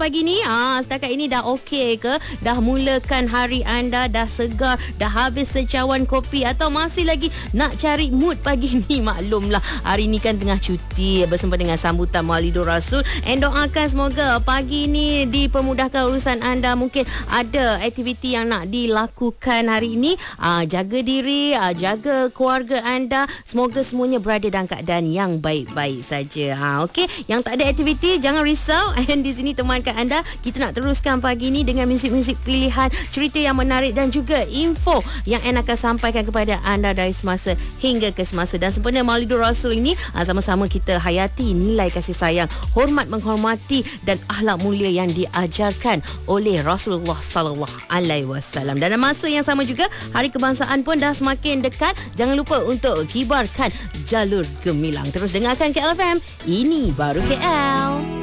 pagi ni? Setakat ini dah okey ke? Dah mulakan hari anda, dah segar, dah habis secawan kopi atau masih lagi nak cari mood pagi ni? Maklumlah, hari ni kan tengah cuti bersama dengan sambutan Maulidur Rasul. And doakan semoga pagi ni dipermudahkan urusan anda. Mungkin ada aktiviti yang nak dilakukan hari ini. Jaga diri, jaga keluarga anda. Semoga semuanya berada dalam keadaan yang baik-baik saja. Okey, yang tak ada aktiviti jangan risau. And di sini temankan anda, kita nak teruskan pagi ni dengan muzik-muzik pilihan, cerita yang menarik dan juga info yang Anne akan sampaikan kepada anda dari semasa hingga ke semasa. Dan sempena Maulidur Rasul ini, sama-sama kita hayati nilai kasih sayang, hormat menghormati dan akhlak mulia yang diajarkan oleh Rasulullah sallallahu alaihi wasallam. Dan masa yang sama juga, Hari Kebangsaan pun dah semakin dekat. Jangan lupa untuk kibarkan jalur gemilang. Terus dengarkan KLFM, ini baru KL.